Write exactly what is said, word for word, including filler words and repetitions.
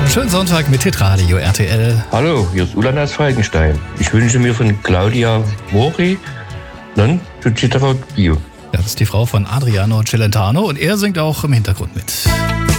Schönen Sonntag mit Hitradio R T L. Hallo, hier ist Ulan aus Falkenstein. Ich wünsche mir von Claudia Mori non Bio. Ja, das ist die Frau von Adriano Celentano und er singt auch im Hintergrund mit.